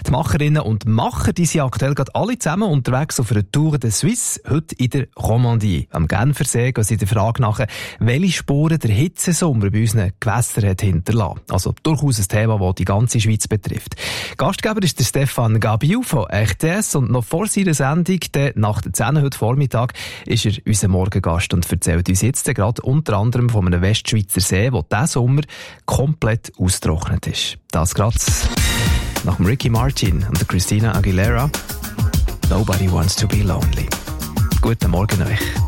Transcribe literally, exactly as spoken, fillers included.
Die Macherinnen und Macher, die sind aktuell gerade alle zusammen unterwegs auf einer Tour de Suisse, heute in der Romandie. Am Genfersee gehen sie der Frage nach, welche Spuren der Hitzesommer bei unseren Gewässern hat hinterlassen. Also durchaus ein Thema, das die ganze Schweiz betrifft. Gastgeber ist der Stefan Gabiu von R T S und noch vor seiner Sendung, nach der zehn heute Vormittag, ist er unser Morgengast und erzählt uns jetzt gerade unter anderem von einem Westschweizer See, der diesen Sommer komplett ausgetrocknet ist. Das gerade nach dem Ricky Martin und der Christina Aguilera. Nobody wants to be lonely. Guten Morgen euch.